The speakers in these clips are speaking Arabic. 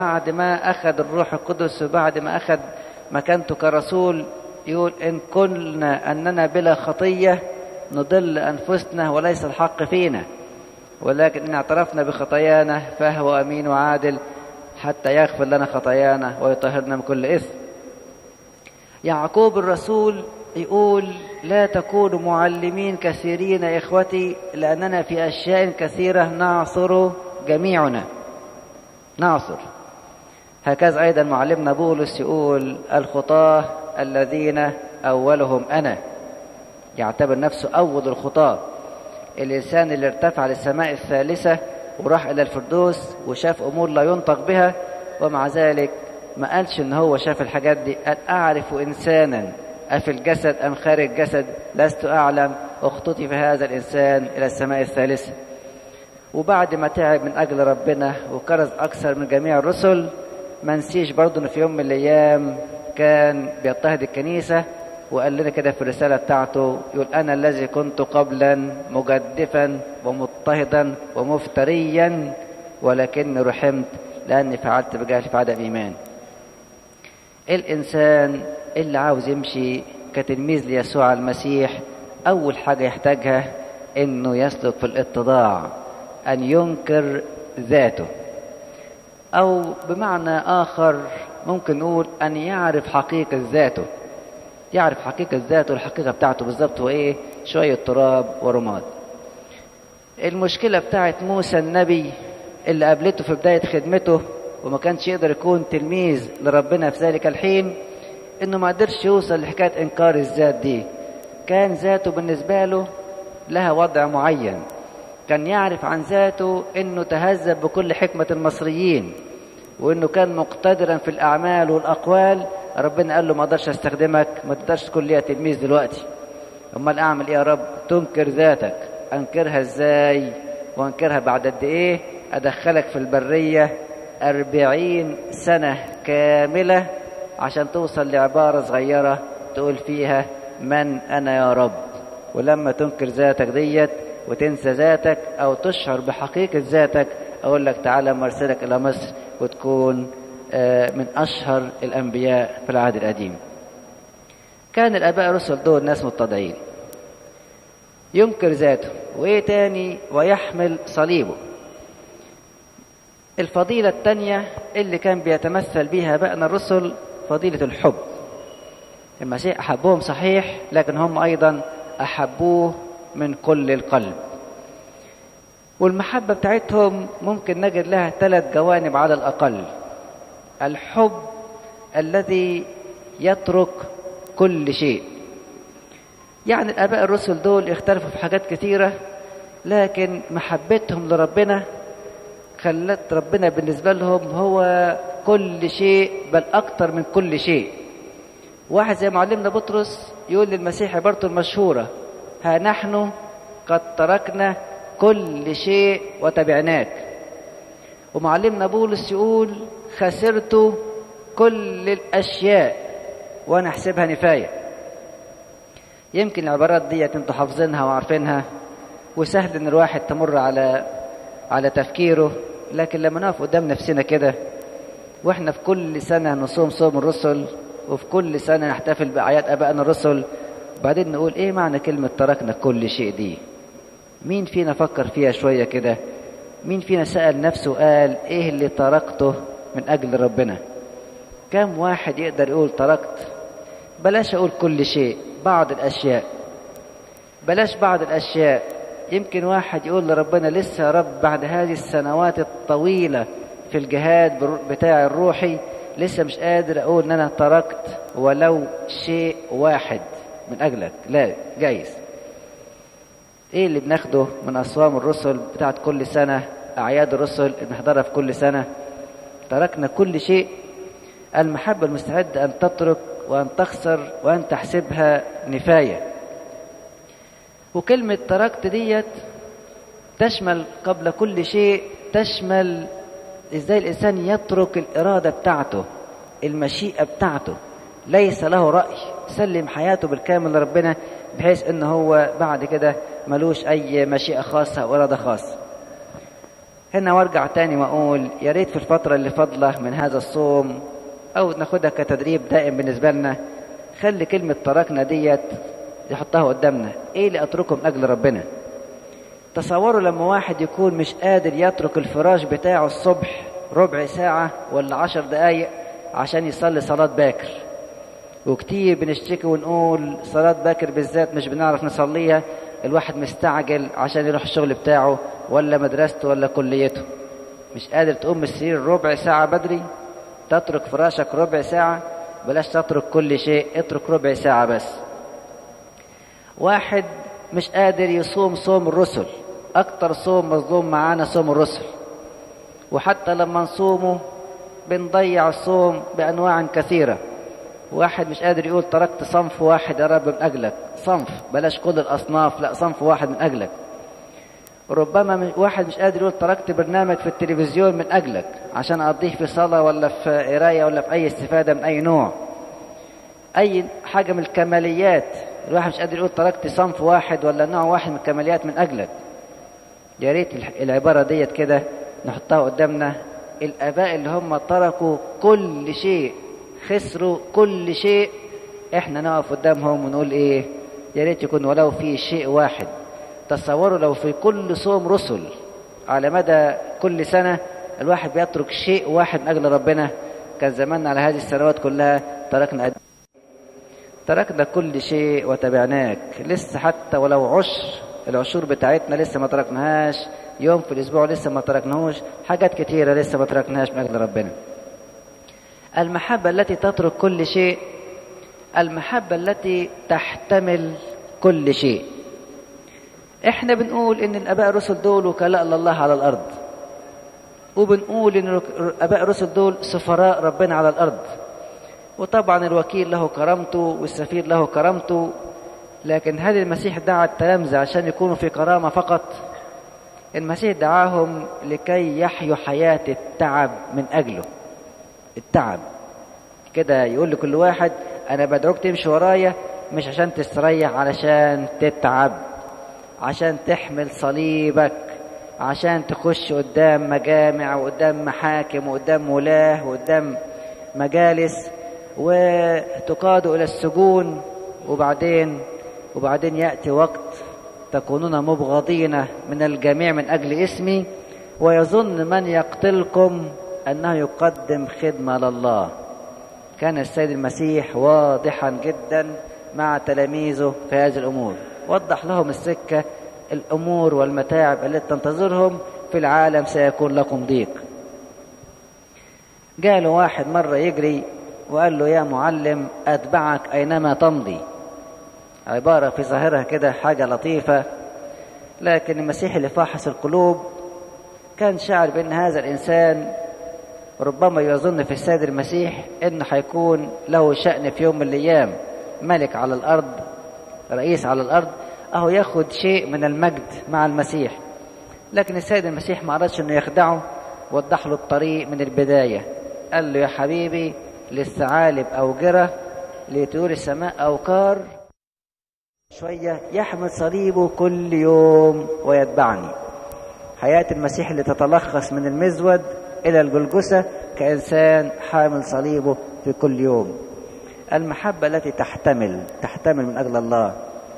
بعد ما أخذ الروح القدس وبعد ما أخذ مكانته كرسول يقول إن كنا أننا بلا خطية نضل أنفسنا وليس الحق فينا، ولكن إن اعترفنا بخطايانا فهو أمين وعادل حتى يغفر لنا خطايانا ويطهرنا من كل إثم. يعقوب الرسول يقول لا تكونوا معلمين كثيرين يا إخوتي لأننا في أشياء كثيرة نعصر جميعنا. نعصر. هكذا أيضا معلمنا بولس يقول الخطاة الذين أولهم أنا، يعتبر نفسه أول الخطاة. الإنسان اللي ارتفع للسماء الثالثة وراح إلى الفردوس وشاف أمور لا ينطق بها، ومع ذلك ما قالش إن هو شاف الحاجات دي، قال أعرف إنسانا أفي الجسد أم خارج الجسد لست أعلم، اختطف في هذا الإنسان إلى السماء الثالثة. وبعد ما تعب من أجل ربنا وكرز أكثر من جميع الرسل، ما نسيش برضه إنه في يوم من الأيام كان بيضطهد الكنيسة، وقال لنا كده في الرسالة بتاعته يقول أنا الذي كنت قبلا مجدفا ومضطهدا ومفتريا ولكني رحمت لأني فعلت بجهل في عدم إيمان. الإنسان اللي عاوز يمشي كتلميذ ليسوع المسيح أول حاجة يحتاجها إنه يسلك في الاتضاع، أن ينكر ذاته، أو بمعنى آخر ممكن نقول أن يعرف حقيقة ذاته. يعرف حقيقة ذاته، الحقيقة بتاعته بالظبط وإيه؟ شوية تراب ورماد. المشكلة بتاعت موسى النبي اللي قابلته في بداية خدمته وما كانش يقدر يكون تلميذ لربنا في ذلك الحين، إنه ما قدرش يوصل لحكاية إنكار الذات دي. كان ذاته بالنسبة له لها وضع معين، كان يعرف عن ذاته إنه تهذب بكل حكمة المصريين، وإنه كان مقتدرا في الأعمال والأقوال. ربنا قال له ما اقدرش استخدمك، ما تقدرش تكون ليا تلميذ دلوقتي. امال اعمل ايه يا رب؟ تنكر ذاتك. انكرها ازاي؟ وانكرها بعد قد ايه؟ ادخلك في البرية 40 سنة كاملة عشان توصل لعبارة صغيرة تقول فيها من انا يا رب. ولما تنكر ذاتك ديت وتنسى ذاتك او تشعر بحقيقة ذاتك، اقول لك تعالى مرسلك الى مصر وتكون من أشهر الأنبياء في العهد القديم. كان الآباء الرسل دول ناس متضعين، ينكر ذاته وإيه تاني؟ ويحمل صليبه. الفضيلة التانية اللي كان بيتمثل بها آبائنا الرسل فضيلة الحب. المسيح أحبهم صحيح، لكن هم أيضا أحبوه من كل القلب. والمحبة بتاعتهم ممكن نجد لها 3 جوانب على الأقل. الحب الذي يترك كل شيء. يعني الآباء الرسل دول اختلفوا في حاجات كثيرة، لكن محبتهم لربنا خلت ربنا بالنسبة لهم هو كل شيء، بل أكتر من كل شيء. واحد زي معلمنا بطرس يقول للمسيح عبارته المشهورة ها نحن قد تركنا كل شيء وتبعناك. ومعلمنا بولس يقول خسرت كل الأشياء وأنا أحسبها نفاية. يمكن العبارات دي انتوا حافظينها وعارفينها وسهل ان الواحد تمر على تفكيره، لكن لما نقف قدام نفسنا كده واحنا في كل سنة نصوم صوم الرسل وفي كل سنة نحتفل بأعياد آبائنا الرسل، بعدين نقول ايه معنى كلمة تركنا كل شيء دي؟ مين فينا فكر فيها شوية كده؟ مين فينا سأل نفسه قال ايه اللي تركته من أجل ربنا؟ كم واحد يقدر يقول تركت؟ بلاش أقول كل شيء، بعض الأشياء. بلاش بعض الأشياء. يمكن واحد يقول لربنا لسه يا رب بعد هذه السنوات الطويلة في الجهاد بتاع الروحي لسه مش قادر أقول إن أنا تركت ولو شيء واحد من أجلك. لا، جايز. إيه اللي بناخده من أصوام الرسل بتاعت كل سنة، أعياد الرسل اللي بنحضرها في كل سنة؟ تركنا كل شيء. المحبة المستعدة أن تترك وأن تخسر وأن تحسبها نفاية. وكلمة تركت ديت تشمل قبل كل شيء، تشمل إزاي الإنسان يترك الإرادة بتاعته، المشيئة بتاعته، ليس له رأي، سلم حياته بالكامل لربنا بحيث إنه هو بعد كده ملوش أي مشيئة خاصة أو إرادة خاصة. هنا وارجع تاني واقول يا ريت في الفترة اللي فاضلة من هذا الصوم او ناخدها كتدريب دائم بالنسبة لنا، خلي كلمة تركنا ديت يحطها قدامنا. ايه اللي اتركه من اجل ربنا؟ تصوروا لما واحد يكون مش قادر يترك الفراش بتاعه الصبح ربع ساعة ولا 10 دقايق عشان يصلي صلاة باكر. وكتير بنشتكي ونقول صلاة باكر بالذات مش بنعرف نصليها، الواحد مستعجل عشان يروح الشغل بتاعه ولا مدرسته ولا كليته، مش قادر تقوم من السرير ربع ساعة بدري. تترك فراشك ربع ساعة، بلاش تترك كل شيء، اترك ربع ساعة بس. واحد مش قادر يصوم صوم الرسل، اكتر صوم مظلوم معانا صوم الرسل، وحتى لما نصومه بنضيع الصوم بانواع كثيرة. واحد مش قادر يقول تركت صنف واحد يا رب من اجلك، صنف، بلاش كل الاصناف، لا صنف واحد من اجلك. ربما واحد مش قادر يقول تركت برنامج في التلفزيون من اجلك عشان اقضيه في صلاة ولا في قراية ولا في اي استفادة من اي نوع، اي حاجة من الكماليات. الواحد مش قادر يقول تركت صنف واحد ولا نوع واحد من الكماليات من اجلك. يا ريت العبارة ديت كده نحطها قدامنا. الاباء اللي هم تركوا كل شيء، خسروا كل شيء، احنا نقف قدامهم ونقول ايه؟ يا ريت يكون ولو في شيء واحد. تصوروا لو في كل صوم رسل على مدى كل سنة الواحد بيترك شيء واحد من اجل ربنا، كان زماننا على هذه السنوات كلها تركنا كل شيء وتبعناك. لسه حتى ولو العشور بتاعتنا لسه ما تركناهاش، يوم في الاسبوع لسه ما تركناهوش، حاجات كتيرة لسه ما تركناهاش من اجل ربنا. المحبة التي تترك كل شيء، المحبة التي تحتمل كل شيء. احنا بنقول ان الاباء الرسل دول وكلاء لله على الارض، وبنقول ان الاباء الرسل دول سفراء ربنا على الارض، وطبعا الوكيل له كرامته والسفير له كرامته. لكن هل المسيح دعا التلامذة عشان يكونوا في كرامة فقط؟ المسيح دعاهم لكي يحيوا حياة التعب من أجله. التعب كده يقول لكل واحد أنا بدعوك تمشي ورايا مش عشان تستريح، علشان تتعب، عشان تحمل صليبك، عشان تخش قدام مجامع وقدام محاكم وقدام ولاة وقدام مجالس وتقاد إلى السجون، وبعدين يأتي وقت تكونون مبغضين من الجميع من أجل اسمي، ويظن من يقتلكم أنه يقدم خدمة لله. كان السيد المسيح واضحا جدا مع تلاميذه في هذه الأمور، وضح لهم السكة، الأمور والمتاعب التي تنتظرهم في العالم سيكون لكم ضيق. جاء له واحد مرة يجري وقال له يا معلم أتبعك أينما تمضي. عبارة في ظاهرها كده حاجة لطيفة، لكن المسيح اللي فاحص القلوب كان شاعر بأن هذا الإنسان ربما يظن في السيد المسيح أنه حيكون له شأن في يوم من الأيام، ملك على الأرض، رئيس على الأرض، أهو ياخد شيء من المجد مع المسيح. لكن السيد المسيح ما عرفش أنه يخدعه، وضح له الطريق من البداية. قال له يا حبيبي للثعالب أوجرة، لطيور السماء أوكار، شوية يحمل صليبه كل يوم ويتبعني. حياة المسيح اللي تتلخص من المزود إلى الجلجسة كإنسان حامل صليبه في كل يوم. المحبة التي تحتمل من أجل الله.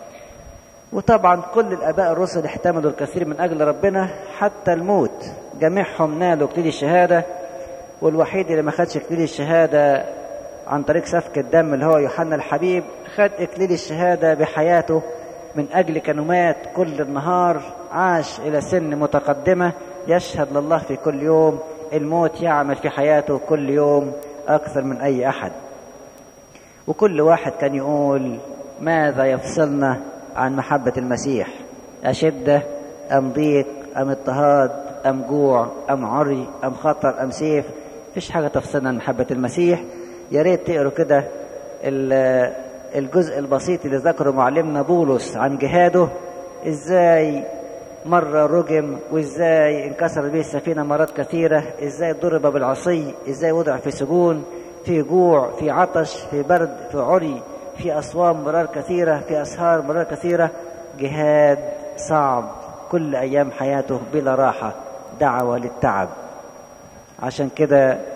وطبعا كل الآباء الرسل احتملوا الكثير من أجل ربنا حتى الموت، جميعهم نالوا إكليل الشهادة، والوحيد اللي ما خدش إكليل الشهادة عن طريق سفك الدم اللي هو يوحنا الحبيب، خد إكليل الشهادة بحياته من أجل كانوا مات كل النهار، عاش إلى سن متقدمة، يشهد لله في كل يوم، الموت يعمل في حياته كل يوم أكثر من أي أحد. وكل واحد كان يقول ماذا يفصلنا عن محبة المسيح؟ أشدة أم ضيق أم اضطهاد أم جوع أم عري أم خطر أم سيف؟ فيش حاجة تفصلنا عن محبة المسيح. يا ريت تقروا كده الجزء البسيط اللي ذكره معلمنا بولس عن جهاده، ازاي مرة رجم، وازاي انكسر به السفينة مرات كثيرة، ازاي ضرب بالعصي، ازاي وضع في سجون، في جوع، في عطش، في برد، في عري، في أصوام مرار كثيرة، في أسهار مرار كثيرة. جهاد صعب كل أيام حياته بلا راحة، دعوة للتعب. عشان كده